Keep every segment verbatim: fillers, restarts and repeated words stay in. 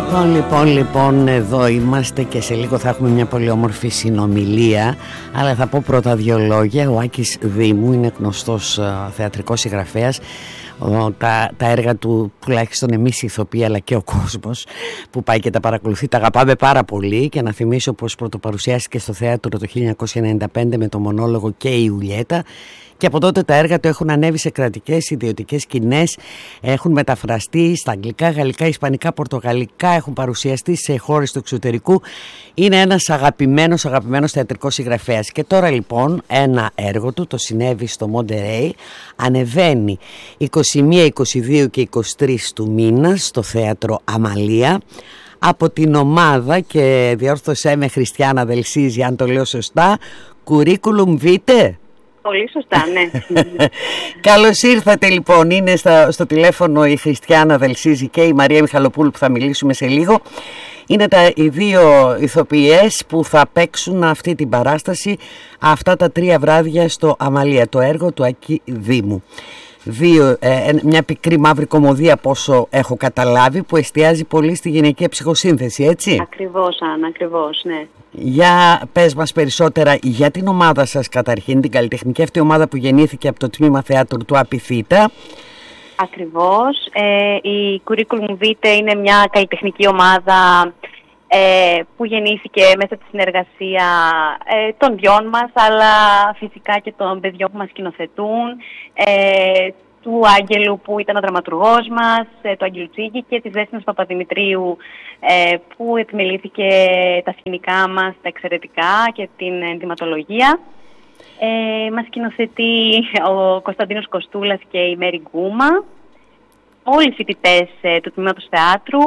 Λοιπόν, λοιπόν, λοιπόν, εδώ είμαστε και σε λίγο θα έχουμε μια πολύ όμορφη συνομιλία, αλλά θα πω πρώτα δύο λόγια. Ο Άκης Δήμου είναι γνωστός uh, θεατρικός συγγραφέας. Ο, τα, τα έργα του, τουλάχιστον εμείς οι ηθοποιοί αλλά και ο κόσμος που πάει και τα παρακολουθεί, τα αγαπάμε πάρα πολύ. Και να θυμίσω πως πρωτοπαρουσιάστηκε στο θέατρο το χίλια εννιακόσια ενενήντα πέντε με το μονόλογο και η Ιουλιέτα. Και από τότε τα έργα του έχουν ανέβει σε κρατικές, ιδιωτικές σκηνές, έχουν μεταφραστεί στα αγγλικά, γαλλικά, ισπανικά, πορτογαλικά, έχουν παρουσιαστεί σε χώρες του εξωτερικού. Είναι ένας αγαπημένος, αγαπημένος θεατρικός συγγραφέας. Και τώρα λοιπόν ένα έργο του, το συνέβη στο Μοντερέι, ανεβαίνει είκοσι μία, είκοσι δύο και είκοσι τρεις του μήνα στο θέατρο Αμαλία από την ομάδα, και διόρθωσέ με Χριστιάνα Δελσίζη αν το λέω σωστά, Curriculum Vitae. Πολύ σωστά, ναι. Καλώς ήρθατε λοιπόν. Είναι στα, στο τηλέφωνο η Χριστιάνα Δελσίζη και η Μαρία Μιχαλοπούλου που θα μιλήσουμε σε λίγο. Είναι τα, οι δύο ηθοποιές που θα παίξουν αυτή την παράσταση αυτά τα τρία βράδια στο Αμαλία, το έργο του Άκη Δήμου. Δύο, ε, μια πικρή μαύρη κωμωδία από όσο έχω καταλάβει, που εστιάζει πολύ στη γυναικεία ψυχοσύνθεση, έτσι? Ακριβώς, Άννα, ακριβώς, ναι. Για πες μας περισσότερα για την ομάδα σας καταρχήν, την καλλιτεχνική αυτή ομάδα που γεννήθηκε από το Τμήμα Θεάτρου του Απιθύτα. Ακριβώς. Ε, η Curriculum Vitae είναι μια καλλιτεχνική ομάδα ε, που γεννήθηκε μέσα από τη συνεργασία ε, των δυο μας, αλλά φυσικά και των παιδιών που μας σκηνοθετούν, ε, του Άγγελου που ήταν ο δραματουργός μας, του Άγγελου Τσίγκη, και της Δέσποινας Παπαδημητρίου ε, που επιμελήθηκε τα σκηνικά μας, τα εξαιρετικά και την ενδυματολογία. Ε, μας σκηνοθετεί ο Κωνσταντίνος Κοστούλας και η Μέρη Γκούμα, όλοι οι φοιτητές ε, του Τμήματος Θεάτρου,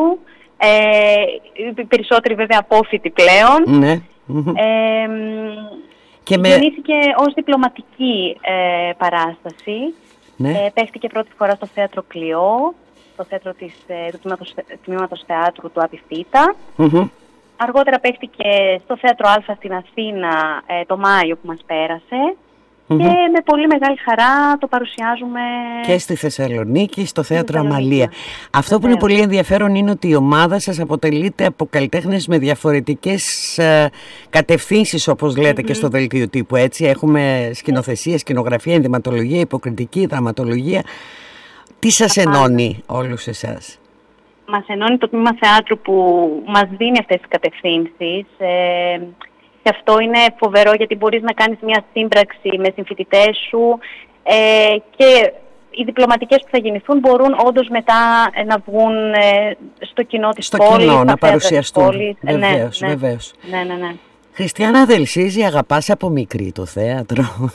ε, οι περισσότεροι βέβαια απόφοιτοι πλέον. Ναι. Ε, και γεννήθηκε με... ως διπλωματική ε, παράσταση. Ναι. Ε, παίχτηκε πρώτη φορά στο θέατρο Κλειό, στο θέατρο της, ε, του τμήματος, τμήματος θεάτρου του Απιθύτα. Mm-hmm. Αργότερα παίχτηκε στο θέατρο Α στην Αθήνα ε, το Μάιο που μας πέρασε. Mm-hmm. Και με πολύ μεγάλη χαρά το παρουσιάζουμε και στη Θεσσαλονίκη, στο θέατρο Αμαλία. Αυτό Βεβαίως. Που είναι πολύ ενδιαφέρον είναι ότι η ομάδα σας αποτελείται από καλλιτέχνες με διαφορετικές ε, κατευθύνσεις, όπως λέτε mm-hmm. και στο δελτίο τύπου, έτσι. Έχουμε σκηνοθεσία, σκηνογραφία, ενδυματολογία, υποκριτική, δραματολογία. Τι σας Αχα. ενώνει όλους εσάς? Μας ενώνει το Τμήμα Θεάτρου που μας δίνει αυτές τις κατευθύνσεις. Ε, Και αυτό είναι φοβερό, γιατί μπορείς να κάνεις μια σύμπραξη με συμφοιτητές σου ε, και οι διπλωματικές που θα γεννηθούν μπορούν όντως μετά ε, να βγουν ε, στο κοινό της στο πόλης. Στο κοινό, να παρουσιαστούν. Πόλης. Βεβαίως, ναι, ναι. βεβαίως. Ναι, ναι, ναι. Χριστιάνα Δελσίζη, αγαπάς από μικρή το θέατρο?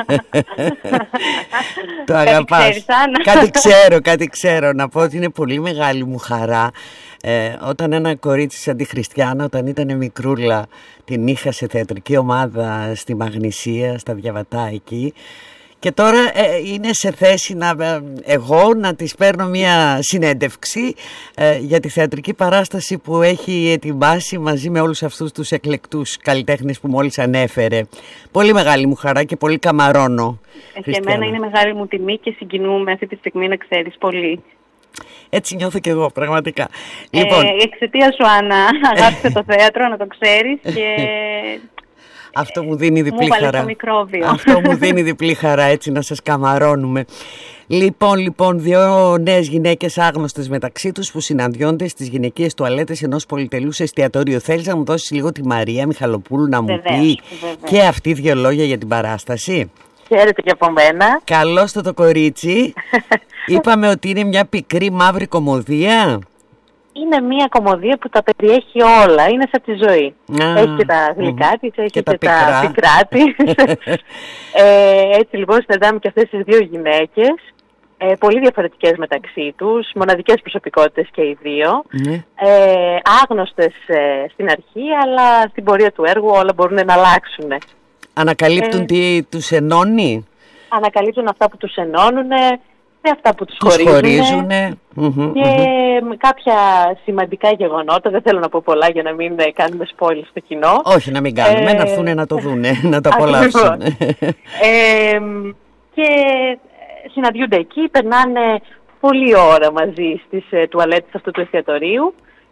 Το αγαπάς? Ξέρεις, Άννα. Κάτι ξέρω, κάτι ξέρω. Να πω ότι είναι πολύ μεγάλη μου χαρά ε, όταν ένα κορίτσι σαν τη Χριστιάνα, όταν ήταν μικρούλα, την είχα σε θεατρική ομάδα στη Μαγνησία, στα Διαβατά εκεί. Και τώρα ε, είναι σε θέση να, ε, εγώ να της παίρνω μια συνέντευξη ε, για τη θεατρική παράσταση που έχει ετοιμάσει μαζί με όλους αυτούς τους εκλεκτούς καλλιτέχνες που μόλις ανέφερε. Πολύ μεγάλη μου χαρά και πολύ καμαρώνω. Ε, και εμένα είναι μεγάλη μου τιμή και συγκινούμε αυτή τη στιγμή, να ξέρεις, πολύ. Έτσι νιώθω και εγώ, πραγματικά. Ε, λοιπόν... Εξαιτία σου, Άννα, αγάπησε το θέατρο, να το ξέρεις, και... Αυτό μου δίνει διπλή μου χαρά. Το μικρόβιο. Αυτό μου δίνει διπλή χαρά, έτσι να σας καμαρώνουμε. Λοιπόν, λοιπόν, δύο νέες γυναίκες άγνωστες μεταξύ τους που συναντιόνται στις γυναικείες τουαλέτες ενός πολυτελούς εστιατόριου. Θέλεις να μου δώσεις λίγο τη Μαρία Μιχαλοπούλου να μου βεβαίως, πει βεβαίως. και αυτή δύο λόγια για την παράσταση? Χαίρετε και από μένα. Καλώς το το κορίτσι. Είπαμε ότι είναι μια πικρή μαύρη κωμωδία. Είναι μια κωμωδία που τα περιέχει όλα, είναι σαν τη ζωή. Α, έχει και τα γλυκά της, έχει και, και τα, τα πικρά της. ε, έτσι λοιπόν συναντάμε και αυτές τις δύο γυναίκες, ε, πολύ διαφορετικές μεταξύ τους, μοναδικές προσωπικότητες και οι δύο, ναι. ε, άγνωστες ε, στην αρχή, αλλά στην πορεία του έργου όλα μπορούν να αλλάξουν. Ανακαλύπτουν ε, τι τους ενώνει. Ανακαλύπτουν αυτά που τους ενώνουν, με αυτά που τους, τους χωρίζουν, χωρίζουνε. Και mm-hmm. κάποια σημαντικά γεγονότα, δεν θέλω να πω πολλά για να μην κάνουμε spoil στο κοινό. Όχι, να μην κάνουμε, ε... να έρθουν να το δούνε, να το απολαύσουν. ε, και συναντιούνται εκεί, περνάνε πολλή ώρα μαζί στις ε, τουαλέτες αυτού του εστιατορίου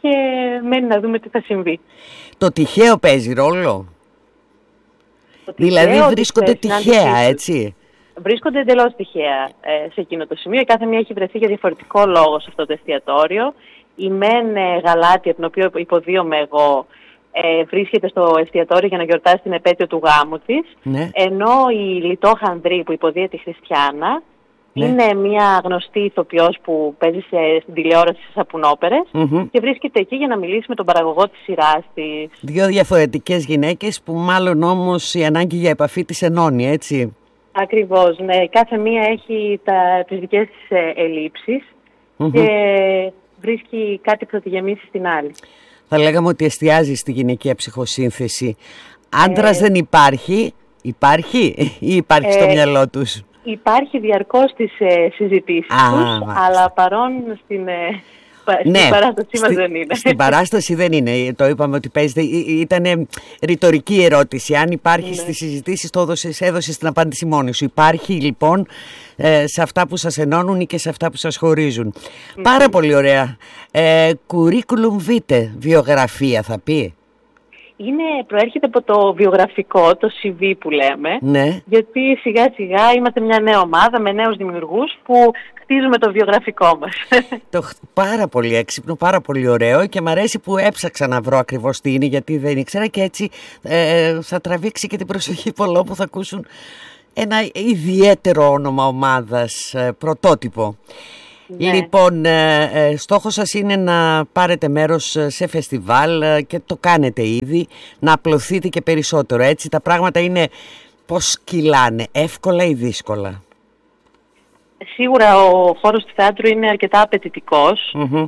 και μένει να δούμε τι θα συμβεί. Το τυχαίο παίζει ρόλο? Το δηλαδή τυχαίο, βρίσκονται τυχαία, έτσι? Βρίσκονται εντελώς τυχαία ε, σε εκείνο το σημείο. Η κάθε μία έχει βρεθεί για διαφορετικό λόγο σε αυτό το εστιατόριο. Η μεν ε, Γαλάτια, την οποία υποδίωμαι εγώ, ε, βρίσκεται στο εστιατόριο για να γιορτάσει την επέτειο του γάμου της. Ναι. Ενώ η Λιτό Χανδρή, που υποδίεται η Χριστιάνα, ναι, είναι μια γνωστή ηθοποιός που παίζει σε, στην τηλεόραση σε σαπουνόπερες mm-hmm. και βρίσκεται εκεί για να μιλήσει με τον παραγωγό της σειράς της. Δύο διαφορετικές γυναίκες που μάλλον όμως η ανάγκη για επαφή της ενώνει, έτσι? Ακριβώς, ναι. Κάθε μία έχει τα, τις δικές της ελλείψεις mm-hmm. και βρίσκει κάτι που θα τη γεμίσει στην άλλη. Θα λέγαμε ότι εστιάζει στη γυναικεία ψυχοσύνθεση. Άντρας ε... δεν υπάρχει, υπάρχει ή υπάρχει ε... στο μυαλό τους? Υπάρχει διαρκώς στις ε, συζητήσεις Α, τους, μάλιστα. αλλά παρόν στην, ε, ναι, στην παράστασή μας στη, δεν είναι. Στην παράσταση δεν είναι, το είπαμε ότι παίζεται. Ήταν ρητορική ερώτηση. Αν υπάρχει ναι. στις συζητήσεις, το έδωσες, έδωσες την απάντηση μόνη σου. Υπάρχει λοιπόν ε, σε αυτά που σας ενώνουν ή και σε αυτά που σας χωρίζουν. Mm-hmm. Πάρα πολύ ωραία. Ε, curriculum vitae, βιογραφία θα πει? Είναι, προέρχεται από το βιογραφικό, το σι βι που λέμε, ναι. γιατί σιγά σιγά είμαστε μια νέα ομάδα με νέους δημιουργούς που χτίζουμε το βιογραφικό μας. Το, πάρα πολύ έξυπνο, πάρα πολύ ωραίο και μου αρέσει που έψαξα να βρω ακριβώς τι είναι, γιατί δεν ήξερα και έτσι ε, θα τραβήξει και την προσοχή πολλών που θα ακούσουν ένα ιδιαίτερο όνομα ομάδας, ε, πρωτότυπο. Ναι. Λοιπόν, ε, στόχος σας είναι να πάρετε μέρος σε φεστιβάλ και το κάνετε ήδη, να απλωθείτε και περισσότερο, έτσι? Τα πράγματα είναι πώς κυλάνε, εύκολα ή δύσκολα? Σίγουρα ο χώρος του θεάτρου είναι αρκετά απαιτητικός. Mm-hmm.